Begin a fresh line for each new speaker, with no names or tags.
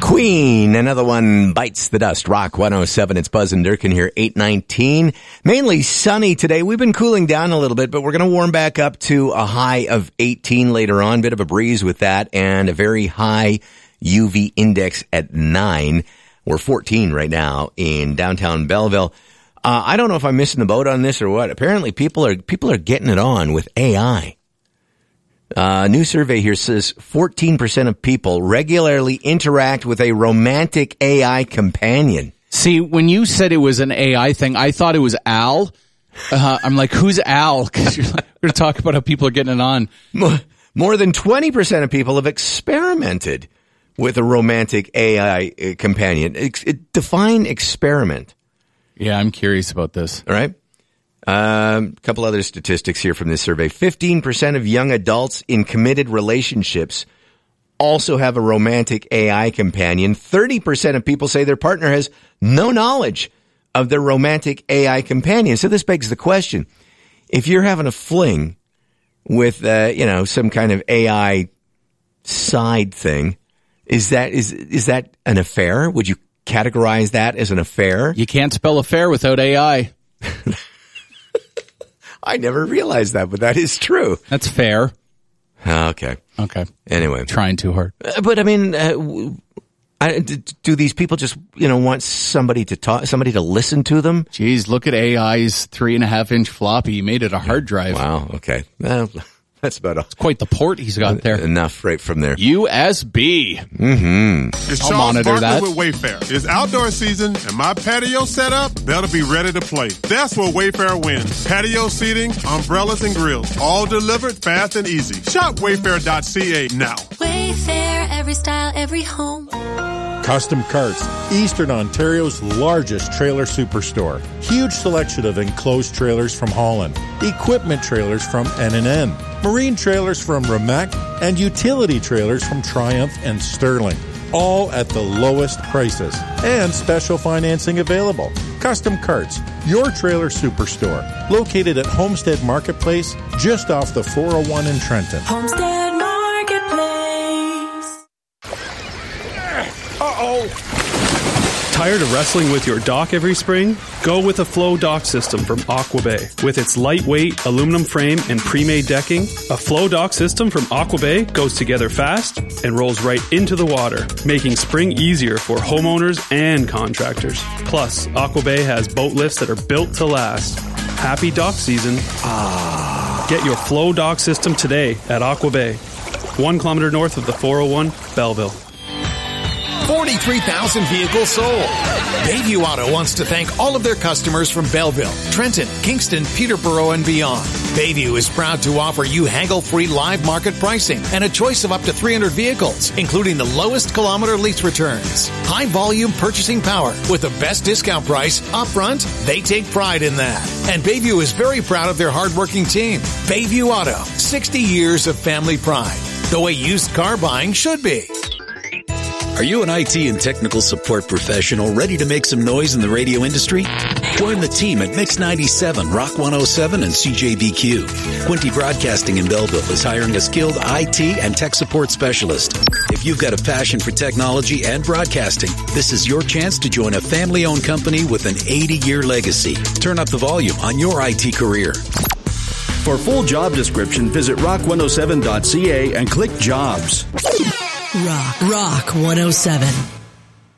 Queen, another one bites the dust. Rock 107, it's Buzz and Durkin here, 8:19. Mainly sunny today. We've been cooling down a little bit, but we're going to warm back up to a high of 18 later on. Bit of a breeze with that and a very high UV index at 9. We're 14 right now in downtown Belleville. I don't know if I'm missing the boat on this or what. Apparently people are getting it on with AI. New survey here says 14% of people regularly interact with a romantic AI companion.
See, when you said it was an AI thing, I thought it was Al. I'm like, who's Al? Because you're like, we're going to talk about how people are getting it on.
More than 20% of people have experimented with a romantic AI companion. Define experiment.
Yeah, I'm curious about this.
All right. A couple other statistics here from this survey. 15% of young adults in committed relationships also have a romantic AI companion. 30% of people say their partner has no knowledge of their romantic AI companion. So this begs the question, if you're having a fling with, some kind of AI side thing, is that an affair? Would you categorize that as an affair?
You can't spell affair without AI.
I never realized that, but that is true.
That's fair.
Okay. Anyway.
Trying too hard.
But I mean, do these people just, want somebody to talk, somebody to listen to them?
Geez, look at AI's 3.5-inch floppy. He made it a hard drive.
Wow. Okay. Well, that's about all.
It's quite the port he's got there.
Enough right from there.
USB.
Mm-hmm.
It's
I'll
Charles
monitor
Barkley
that.
with Wayfair. It's outdoor season, and my patio setup better be ready to play. That's where Wayfair wins. Patio seating, umbrellas, and grills. All delivered fast and easy. Shop Wayfair.ca now.
Wayfair, every style, every home.
Custom Carts, Eastern Ontario's largest trailer superstore. Huge selection of enclosed trailers from Holland, equipment trailers from N&N, marine trailers from Remac, and utility trailers from Triumph and Sterling. All at the lowest prices and special financing available. Custom Carts, your trailer superstore, located at Homestead Marketplace, just off the 401 in Trenton.
Homestead Marketplace.
Tired of wrestling with your dock every spring? Go with a Flow dock system from Aqua Bay. With its lightweight aluminum frame and pre-made decking, a Flow dock system from Aqua Bay goes together fast and rolls right into the water, making spring easier for homeowners and contractors. Plus, Aqua Bay has boat lifts that are built to last. Happy dock season. Get your Flow dock system today at Aqua Bay, 1 kilometer north of the 401, Belleville.
43,000 vehicles sold. Bayview Auto wants to thank all of their customers from Belleville, Trenton, Kingston, Peterborough, and beyond. Bayview is proud to offer you haggle-free live market pricing and a choice of up to 300 vehicles, including the lowest kilometer lease returns. High volume purchasing power with the best discount price upfront. They take pride in that. And Bayview is very proud of their hardworking team. Bayview Auto, 60 years of family pride. The way used car buying should be.
Are you an IT and technical support professional ready to make some noise in the radio industry? Join the team at Mix 97, Rock 107, and CJBQ. Quinty Broadcasting in Belleville is hiring a skilled IT and tech support specialist. If you've got a passion for technology and broadcasting, this is your chance to join a family-owned company with an 80-year legacy. Turn up the volume on your IT career.
For full job description, visit rock107.ca and click Jobs.
Rock 107.